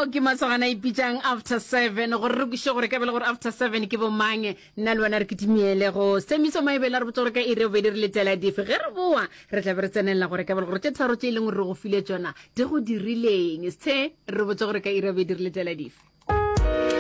fao ke masogana ipitšang after 7 gore re kwiše gore ka bele gore after 7 ke bomange nna le wena re kitimiele go semiso maebele re botse gore ka ire o be di re letela dife ge re boa re tla be re tsenelela gore ka bele gore tše tharo tše e leng gore re go file tšona di go dirileng se re botse gore ka ire o be di re letela dife